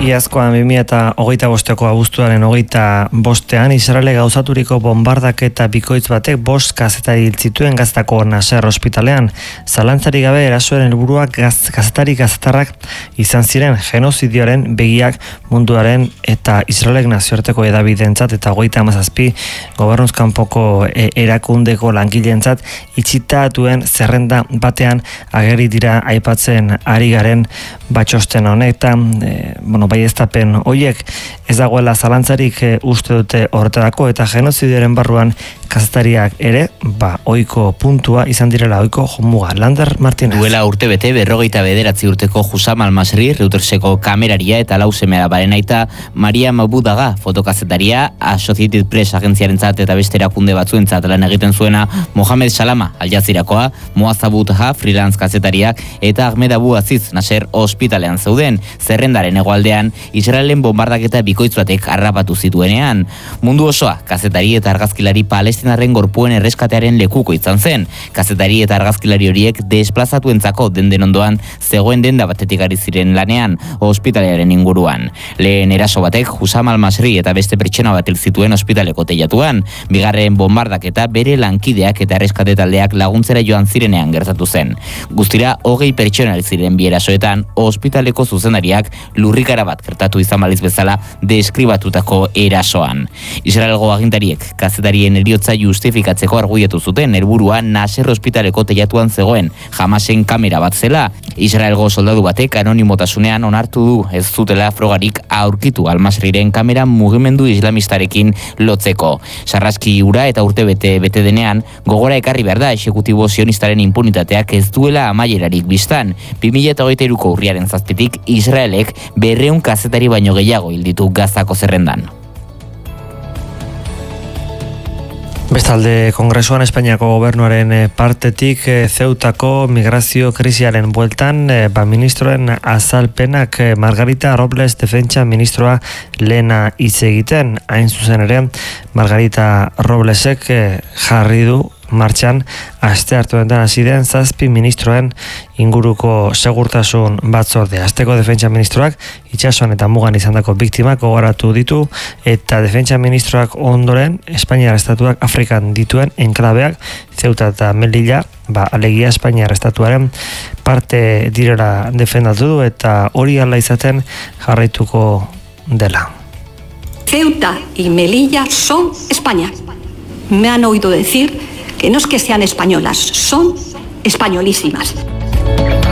Iazkoan 2025ko abuztuaren 25ean Israelek gauzaturiko bombardaketa bikoitz batek 5 kazetari hil zituen Gaztako Nasser ospitalean. Zalantzarik gabe erasoaren helburuak kazetarrak izan ziren genozidioaren begiak munduaren eta Israelek nazioarteko hedabideentzat eta 37 gobernuz kanpoko erakundeko langileentzat itxitatuen zerrenda batean ageri dira aipatzen ari garen batxosten honetan. Baieztapen horiek ez dagoela zalantzarik uste dute horretarako eta genozidioaren barruan kazetariak ere, ohiko puntua izan direla ohiko jomuga. Lander Martínez. Duela urtebete 49 urteko Hussam al-Masri, Reuterseko kameraria eta lau seme alabaren aita Maria Mabudaga, fotokazetaria, Associated Press agentziarentzat eta beste erakunde batzuentzat lan egiten zuena Mohamed Salama, Al Jazeerakoa, Muaz Abu Taha, freelance kazetariak eta Ahmed Abu Aziz, Nasser ospitalean zeuden. Zerrendaren hegoaldean Israelen bombardaketa bikoitz batek harrapatu zituenean. Mundu osoa kazetari eta argazkilari palestinarren gorpuen erreskatearen lekuko izan zen. Kazetari eta argazkilari horiek desplazatuentzako denden ondoan zegoen denda batetik ari ziren lanean ospitalearen inguruan. Lehen eraso batek Hussam al-Masri eta beste pertsona bat hil zituen ospitaleko teilatuan. Bigarren bombardaketa bere lankideak eta erreskate taldeak laguntzera joan zirenean gertatu zen. Guztira 20 pertsona hil ziren bi erasoetan ospitaleko zuzendariak lurrikara bat gertatu izan baliz bezala deskribatutako erasoan. Israelgo agintariek kazetarien heriotza justifikatzeko argudiatu zuten helburua Nasser ospitaleko teilatuan zegoen Hamasen kamera bat zela. Israelgo soldadu batek anonimotasunean onartu du ez zutela frogarik aurkitu al-Masriren kamera mugimendu islamistarekin lotzeko. Sarraski ura eta urtebete bete denean gogora ekarri behar da exekutibo sionistaren impunitateak ez duela amaierarik biztan. 2023ko urriaren 7tik Israelek 200 kazetari baino gehiago hil ditu Gazako zerrendan. Bestalde, Kongresuan Espainiako gobernuaren partetik Zeutako migrazio krisiaren bueltan ministroen azalpenak Margarita Robles defentsa ministroa lehena hitz egiten. Hain zuzen ere, Margarita Roblesek jarri du martxan aste hartuetan hasi den 7 ministroen inguruko segurtasun batzordea. Asteko defentsa ministroak itsasoan eta mugan izandako biktimak gogoratu ditu eta defentsa ministroak ondoren Espainiar estatuak Afrikan dituen enklabeak Ceuta eta Melilla, alegia Espainiar estatuaren parte direla defendatu du eta hori hala izaten jarraituko dela. Ceuta y Melilla son España. Me han oído decir que no es que sean españolas, son españolísimas.